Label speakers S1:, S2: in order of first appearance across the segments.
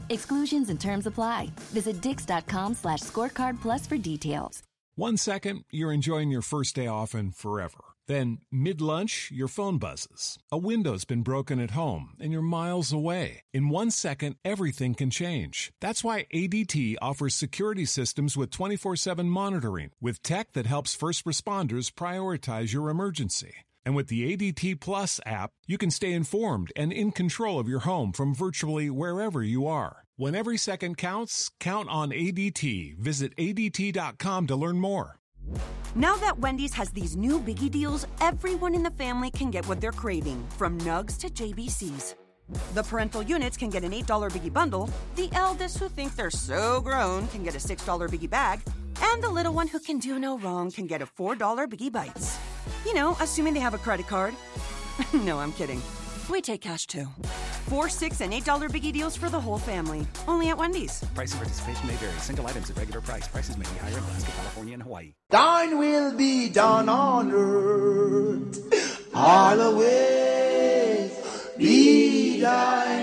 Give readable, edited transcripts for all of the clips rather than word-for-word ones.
S1: Exclusions and terms apply. Visit dix.com/scorecard plus for details.
S2: 1 second, you're enjoying your first day off and forever. Then, mid-lunch, your phone buzzes. A window's been broken at home and you're miles away. In 1 second, everything can change. That's why ADT offers security systems with 24/7 monitoring, with tech that helps first responders prioritize your emergency. And with the ADT Plus app, you can stay informed and in control of your home from virtually wherever you are. When every second counts, count on ADT. Visit ADT.com to learn more.
S3: Now that Wendy's has these new biggie deals, everyone in the family can get what they're craving, from nugs to JBCs. The parental units can get an $8 biggie bundle, the eldest who think they're so grown can get a $6 biggie bag, and the little one who can do no wrong can get a $4 biggie bites. You know, assuming they have a credit card. No, I'm kidding. We take cash too. 4, $6, and $8 biggie deals for the whole family. Only at Wendy's.
S4: Price and participation may vary. Single items at regular price. Prices may be higher in Alaska, California, and Hawaii.
S5: Thine will be done on earth. All always be thy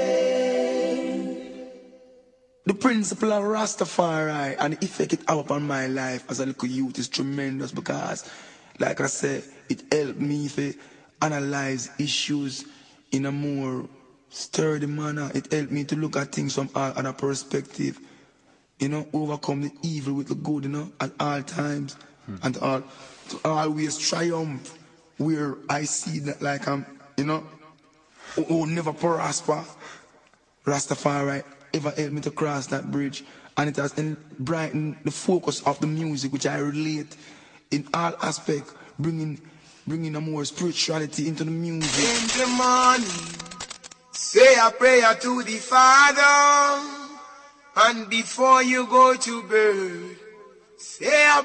S5: name. The principle of Rastafari and the effect it have upon my life as a little youth is tremendous because, like I said, it helped me to analyze issues in a more sturdy manner. It helped me to look at things from another perspective. You know, overcome the evil with the good, you know, at all times. And to always triumph where I see that like I'm, you know, who never prosper. Rastafari ever helped me to cross that bridge. And it has brightened the focus of the music, which I relate in all aspects, bringing a more spirituality into the music.
S6: In the morning, say a prayer to the Father, and before you go to bed, say a